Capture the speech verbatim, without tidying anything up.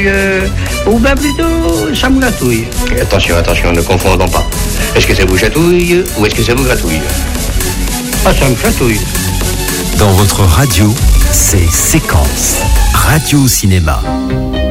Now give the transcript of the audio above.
Euh, ou bien plutôt, ça me gratouille. Attention, attention, ne confondons pas. Est-ce que ça vous chatouille ou est-ce que ça vous gratouille? Ah, ça me chatouille. Dans votre radio, c'est Séquence Radio Cinéma.